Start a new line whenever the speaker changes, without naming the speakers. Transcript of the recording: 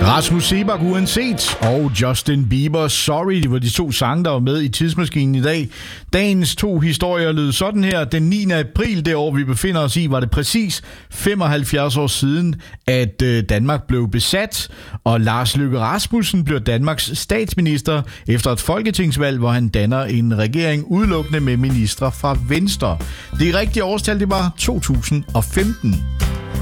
Rasmus Seebach Uanset og Justin Bieber Sorry, det var de to sange, der var med i Tidsmaskinen i dag. Dagens to historier lød sådan her. Den 9. april, det år vi befinder os i, var det præcis 75 år siden, at Danmark blev besat, og Lars Løkke Rasmussen blev Danmarks statsminister efter et folketingsvalg, hvor han danner en regering udelukkende med ministre fra Venstre. Det rigtige årstal, det var 2015.